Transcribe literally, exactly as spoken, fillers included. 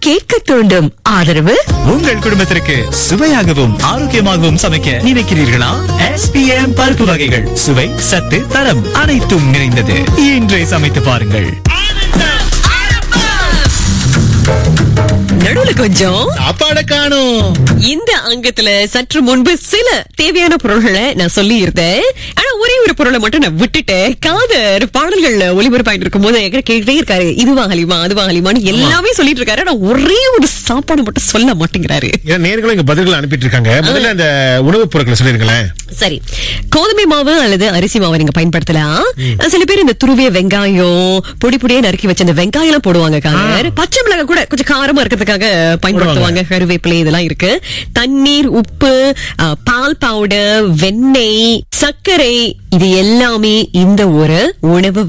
கேட்க தூண்டும். ஆதரவு உங்கள் குடும்பத்திற்கு சுவையாகவும் ஆரோக்கியமாகவும் சமைக்க நினைக்கிறீர்களா? எஸ் பி எம் பருப்பு வகைகள் சுவை, சத்து, தரம் அனைத்தும் நிறைந்தது. இன்றே சமைத்து பாருங்கள். நடுவுல கொஞ்சம் சாப்பாட காணோம். இந்த அங்கத்துல சற்று முன்பு சில தேவையான பொருள்களை நான் சொல்லி இருந்தேன். ஆனா ஒரே ஒரு பொருளை மட்டும் நான் விட்டுட்டேன். காதர் பாடல்கள்ல ஒளிபரப்பாயிட்டு இருக்கும் போது கேட்டே இருக்காரு, இதுவா ஹலிமா அதுவா ஹலிமான்னு எல்லாமே சொல்லிட்டு இருக்காரு. ஆனா ஒரே ஒரு சாப்பாடு மட்டும் சொல்ல மாட்டேங்கிறாரு. நேர்களும் இங்க பதில்கள் அனுப்பிட்டு இருக்காங்க. முதல்ல அந்த உணவுப் பொருட்களை சொல்லிருங்களேன். சரி, கோதுமை மாவு அல்லது அரிசி மாவு நீங்க பயன்படுத்தலாம். சில பேர் இந்த துருவிய வெங்காயம் பொடி பொடியே நறுக்கி வச்ச அந்த வெங்காயம் எல்லாம் போடுவாங்க. காதர் பச்சை மிளகாய் கூட கொஞ்சம் காரமா இருக்கிறதுக்காக பயன்படுத்துவாங்க. கருவேப்பிலை இதெல்லாம் இருக்கு. தண்ணீர், உப்பு, பால் பவுடர், வெண்ணெய், சர்க்கரை, இது எல்லாமே இந்த ஒரு உணவு